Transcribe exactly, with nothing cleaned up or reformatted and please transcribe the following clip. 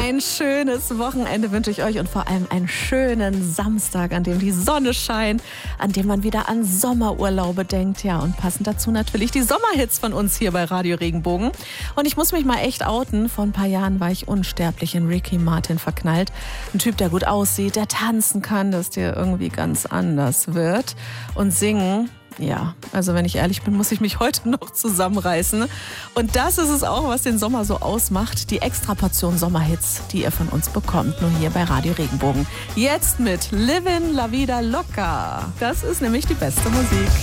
Ein schönes Wochenende wünsche ich euch und vor allem einen schönen Samstag, an dem die Sonne scheint, an dem man wieder an Sommerurlaube denkt. Ja, und passend dazu natürlich die Sommerhits von uns hier bei Radio Regenbogen. Und ich muss mich mal echt outen. Vor ein paar Jahren war ich unsterblich in Ricky Martin verknallt. Ein Typ, der gut aussieht, der tanzen kann, dass der irgendwie ganz anders wird. Und singen, ja, also wenn ich ehrlich bin, muss ich mich heute noch zusammenreißen. Und das ist es auch, was den Sommer so ausmacht. Die Extraportion Sommerhits, die ihr von uns bekommt, nur hier bei Radio Regenbogen. Jetzt mit Livin' La Vida Loca. Das ist nämlich die beste Musik.